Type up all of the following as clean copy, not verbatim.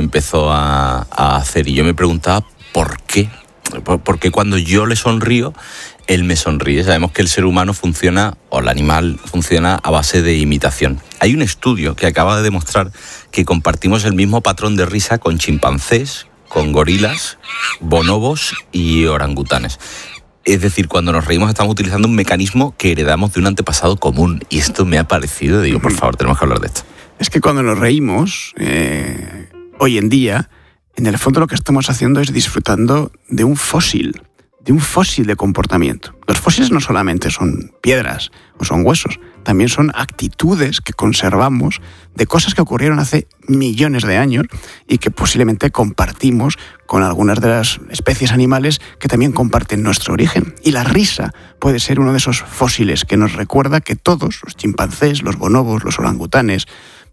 empezó a hacer. Y yo me preguntaba por qué. Porque cuando yo le sonrío, él me sonríe. Sabemos que el ser humano funciona, o el animal funciona a base de imitación. Hay un estudio que acaba de demostrar que compartimos el mismo patrón de risa con chimpancés, con gorilas, bonobos y orangutanes. Es decir, cuando nos reímos estamos utilizando un mecanismo que heredamos de un antepasado común. Y esto me ha parecido, digo, por favor, tenemos que hablar de esto. Es que cuando nos reímos, hoy en día, en el fondo lo que estamos haciendo es disfrutando de un fósil de comportamiento. Los fósiles no solamente son piedras o son huesos, también son actitudes que conservamos de cosas que ocurrieron hace millones de años y que posiblemente compartimos con algunas de las especies animales que también comparten nuestro origen. Y la risa puede ser uno de esos fósiles que nos recuerda que todos, los chimpancés, los bonobos, los orangutanes,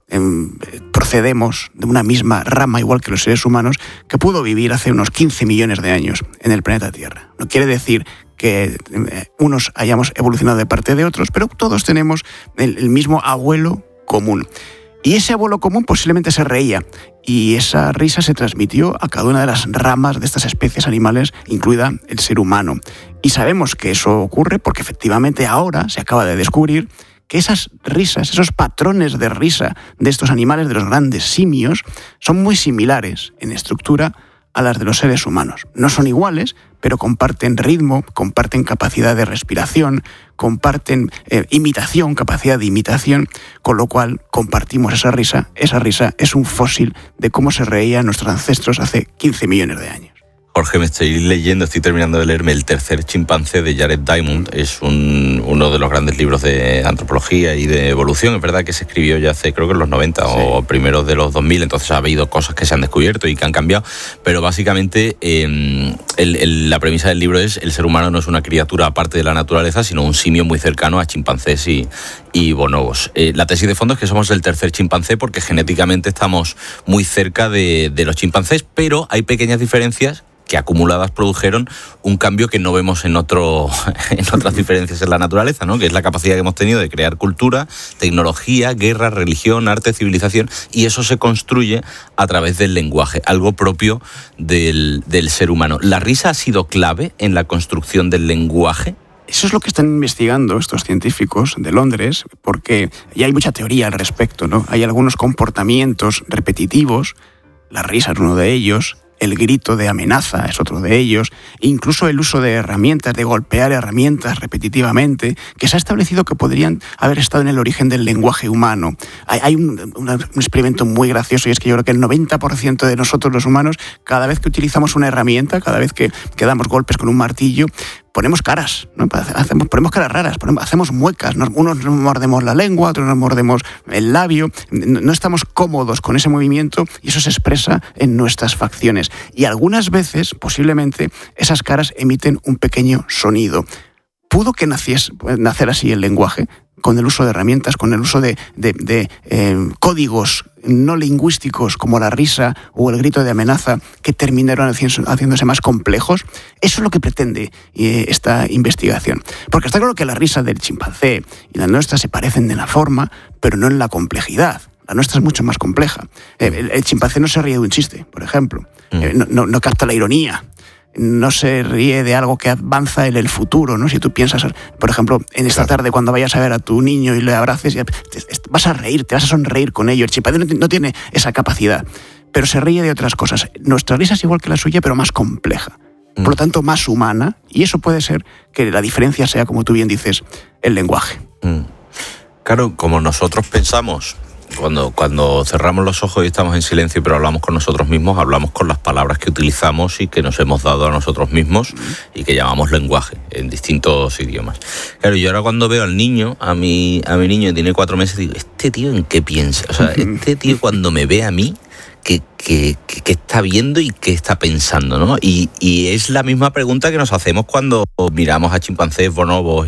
procedemos de una misma rama, igual que los seres humanos, que pudo vivir hace unos 15 millones de años en el planeta Tierra. No quiere decir que unos hayamos evolucionado de parte de otros, pero todos tenemos el mismo abuelo común. Y ese abuelo común posiblemente se reía, y esa risa se transmitió a cada una de las ramas de estas especies animales, incluida el ser humano. Y sabemos que eso ocurre porque efectivamente ahora se acaba de descubrir que esas risas, esos patrones de risa de estos animales, de los grandes simios, son muy similares en estructura a las de los seres humanos. No son iguales, pero comparten ritmo, comparten capacidad de respiración, comparten imitación, capacidad de imitación, con lo cual compartimos esa risa. Esa risa es un fósil de cómo se reían nuestros ancestros hace 15 millones de años. Jorge, estoy terminando de leerme El tercer chimpancé de Jared Diamond. Es uno de los grandes libros de antropología y de evolución. Es verdad que se escribió ya hace, creo que en los 90 sí, o primeros de los 2000, entonces ha habido cosas que se han descubierto y que han cambiado, pero básicamente la premisa del libro es: el ser humano no es una criatura aparte de la naturaleza, sino un simio muy cercano a chimpancés y bonobos. La tesis de fondo es que somos el tercer chimpancé porque genéticamente estamos muy cerca de los chimpancés, pero hay pequeñas diferencias que acumuladas produjeron un cambio que no vemos en otras diferencias en la naturaleza, ¿no? Que es la capacidad que hemos tenido de crear cultura, tecnología, guerra, religión, arte, civilización, y eso se construye a través del lenguaje, algo propio del ser humano. ¿La risa ha sido clave en la construcción del lenguaje? Eso es lo que están investigando estos científicos de Londres, porque ya hay mucha teoría al respecto, ¿no? Hay algunos comportamientos repetitivos, la risa es uno de ellos, el grito de amenaza es otro de ellos, incluso el uso de herramientas, de golpear herramientas repetitivamente, que se ha establecido que podrían haber estado en el origen del lenguaje humano. Hay un experimento muy gracioso, y es que yo creo que el 90% de nosotros los humanos, cada vez que utilizamos una herramienta, cada vez que damos golpes con un martillo, ponemos caras, ¿no? Ponemos caras raras, hacemos muecas, unos nos mordemos la lengua, otros nos mordemos el labio, no estamos cómodos con ese movimiento y eso se expresa en nuestras facciones. Y algunas veces, posiblemente, esas caras emiten un pequeño sonido. ¿Pudo que nacer así el lenguaje? Con el uso de herramientas, con el uso de códigos no lingüísticos como la risa o el grito de amenaza que terminaron haciéndose más complejos. Eso es lo que pretende esta investigación. Porque está claro que la risa del chimpancé y la nuestra se parecen de la forma, pero no en la complejidad. La nuestra es mucho más compleja. El chimpancé no se ríe de un chiste, por ejemplo. No capta la ironía. No se ríe de algo que avanza en el futuro, ¿no? Si tú piensas, por ejemplo, en esta tarde cuando vayas a ver a tu niño y le abraces, vas a reír, te vas a sonreír con ello. El chimpancé no tiene esa capacidad, pero se ríe de otras cosas. Nuestra risa es igual que la suya, pero más compleja. Por lo tanto, más humana, y eso puede ser que la diferencia sea, como tú bien dices, el lenguaje. Claro, como nosotros pensamos, cuando cerramos los ojos y estamos en silencio pero hablamos con nosotros mismos, hablamos con las palabras que utilizamos y que nos hemos dado a nosotros mismos y que llamamos lenguaje en distintos idiomas. Claro, yo ahora cuando veo al niño, a mi niño que tiene 4 meses, digo, ¿este tío en qué piensa? O sea, este tío cuando me ve a mí, ¿qué está viendo y qué está pensando, ¿no? Y es la misma pregunta que nos hacemos cuando miramos a chimpancés, bonobos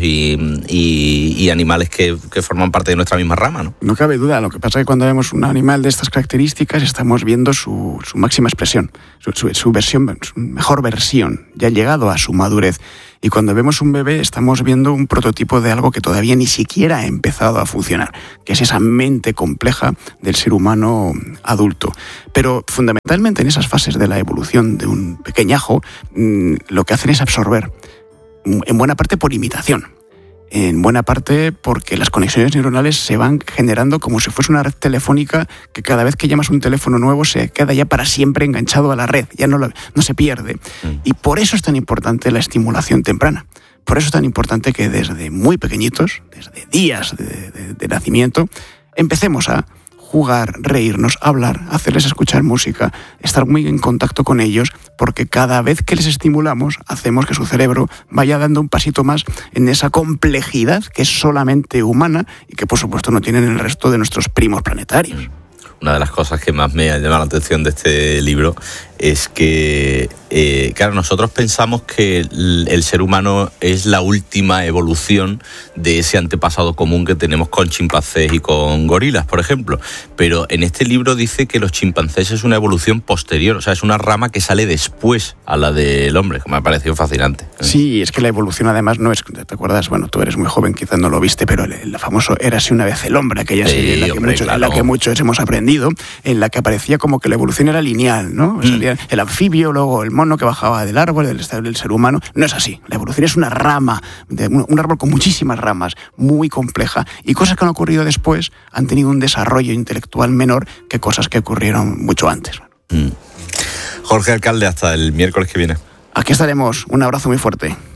y animales que forman parte de nuestra misma rama, ¿no? No cabe duda. Lo que pasa es que cuando vemos un animal de estas características estamos viendo su máxima expresión, su mejor versión, ya ha llegado a su madurez. Y cuando vemos un bebé estamos viendo un prototipo de algo que todavía ni siquiera ha empezado a funcionar, que es esa mente compleja del ser humano adulto. Pero fundamentalmente en esas fases de la evolución de un pequeñajo, lo que hacen es absorber, en buena parte por imitación. En buena parte porque las conexiones neuronales se van generando como si fuese una red telefónica que cada vez que llamas un teléfono nuevo se queda ya para siempre enganchado a la red, ya no se pierde. Y por eso es tan importante la estimulación temprana. Por eso es tan importante que desde muy pequeñitos, desde días de nacimiento, empecemos a jugar, reírnos, hablar, hacerles escuchar música, estar muy en contacto con ellos, porque cada vez que les estimulamos, hacemos que su cerebro vaya dando un pasito más en esa complejidad que es solamente humana y que, por supuesto, no tienen el resto de nuestros primos planetarios. Una de las cosas que más me ha llamado la atención de este libro es que, claro, nosotros pensamos que el ser humano es la última evolución de ese antepasado común que tenemos con chimpancés y con gorilas, por ejemplo. Pero en este libro dice que los chimpancés es una evolución posterior, o sea, es una rama que sale después a la del hombre, que me ha parecido fascinante. Sí, es que la evolución además no es, ¿te acuerdas? Bueno, tú eres muy joven, quizás no lo viste, pero el famoso Érase una vez el hombre, aquella serie en la que muchos hemos aprendido, en la que aparecía como que la evolución era lineal, ¿no? Salía el anfibio, luego el mono que bajaba del árbol, del ser humano. No es así. La evolución es una rama, un árbol con muchísimas ramas, muy compleja. Y cosas que han ocurrido después han tenido un desarrollo intelectual menor que cosas que ocurrieron mucho antes. Jorge Alcalde, hasta el miércoles que viene. Aquí estaremos. Un abrazo muy fuerte.